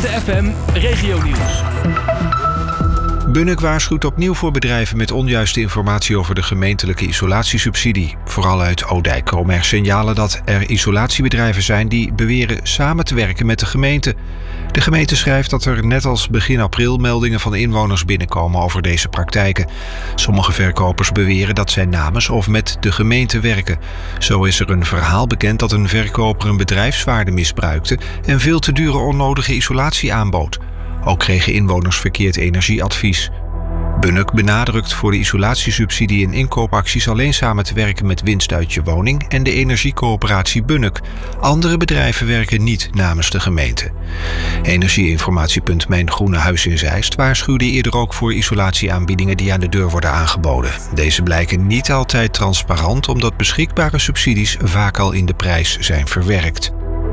Hoogte FM Regionieuws. Bunnik waarschuwt opnieuw voor bedrijven met onjuiste informatie over de gemeentelijke isolatiesubsidie. Vooral uit Odijk komen er signalen dat er isolatiebedrijven zijn die beweren samen te werken met de gemeente. De gemeente schrijft dat er net als begin april meldingen van inwoners binnenkomen over deze praktijken. Sommige verkopers beweren dat zij namens of met de gemeente werken. Zo is er een verhaal bekend dat een verkoper een bedrijfswaarde misbruikte en veel te dure onnodige isolatie aanbood. Ook kregen inwoners verkeerd energieadvies. Bunnik benadrukt voor de isolatiesubsidie en inkoopacties alleen samen te werken met Winst uit je woning en de energiecoöperatie Bunnik. Andere bedrijven werken niet namens de gemeente. Energieinformatiepunt Mijn Groene Huis in Zeist waarschuwde eerder ook voor isolatieaanbiedingen die aan de deur worden aangeboden. Deze blijken niet altijd transparant omdat beschikbare subsidies vaak al in de prijs zijn verwerkt.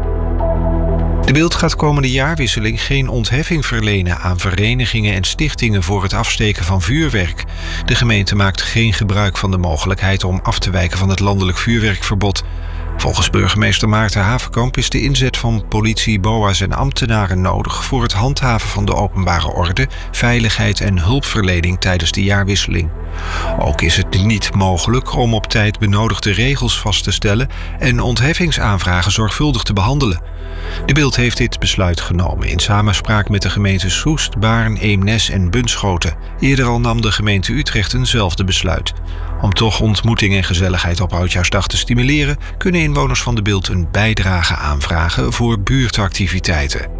De Bilt gaat komende jaarwisseling geen ontheffing verlenen aan verenigingen en stichtingen voor het afsteken van vuurwerk. De gemeente maakt geen gebruik van de mogelijkheid om af te wijken van het landelijk vuurwerkverbod. Volgens burgemeester Maarten Havenkamp is de inzet van politie, BOA's en ambtenaren nodig voor het handhaven van de openbare orde, veiligheid en hulpverlening tijdens de jaarwisseling. Ook is het niet mogelijk om op tijd benodigde regels vast te stellen en ontheffingsaanvragen zorgvuldig te behandelen. De Bilt heeft dit besluit genomen in samenspraak met de gemeenten Soest, Baarn, Eemnes en Bunschoten. Eerder al nam de gemeente Utrecht eenzelfde besluit. Om toch ontmoeting en gezelligheid op Oudjaarsdag te stimuleren, kunnen inwoners van de Bilt een bijdrage aanvragen voor buurtactiviteiten.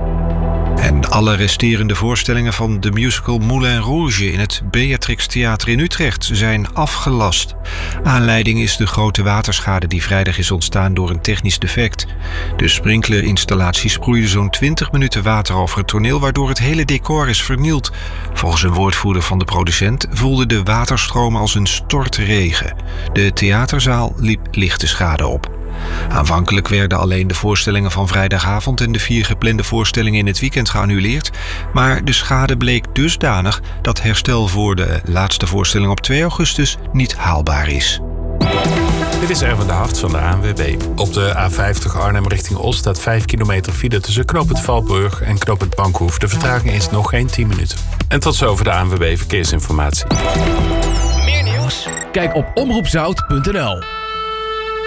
En alle resterende voorstellingen van de musical Moulin Rouge in het Beatrix Theater in Utrecht zijn afgelast. Aanleiding is de grote waterschade die vrijdag is ontstaan door een technisch defect. De sprinklerinstallatie sproeide zo'n 20 minuten water over het toneel, waardoor het hele decor is vernield. Volgens een woordvoerder van de producent voelde de waterstroom als een stortregen. De theaterzaal liep lichte schade op. Aanvankelijk werden alleen de voorstellingen van vrijdagavond en de 4 geplande voorstellingen in het weekend geannuleerd, maar de schade bleek dusdanig dat herstel voor de laatste voorstelling op 2 augustus niet haalbaar is. Dit is Erwin de Hart van de ANWB. Op de A50 Arnhem richting Os staat 5 kilometer file tussen knooppunt Valburg en knooppunt Bankhoef. De vertraging is nog geen 10 minuten. En tot zover de ANWB Verkeersinformatie. Meer nieuws? Kijk op omroepzout.nl.